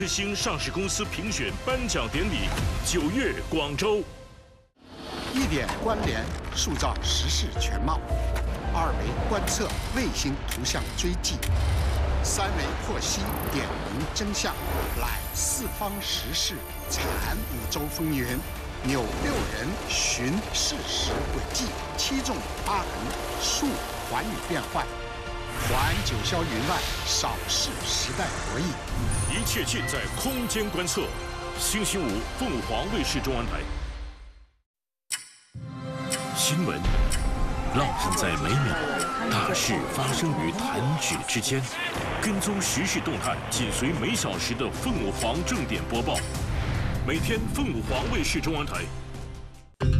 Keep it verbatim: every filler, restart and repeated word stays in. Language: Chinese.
之星上市公司评选颁奖典礼，九月广州。 一点关联，塑造时事全貌；二维观测，卫星图像追迹；三维剖析，点明真相。揽四方时事，产五洲风云，扭六人，寻事实轨迹，七纵八横，述寰宇变幻。 环九霄云外，扫视时代博弈， 一切尽在空间观测。星期五，凤凰卫视中文台。新闻烙印在每秒，大事发生于弹指之间。跟踪时事动态，紧随每小时的凤凰正点播报。每天，凤凰卫视中文台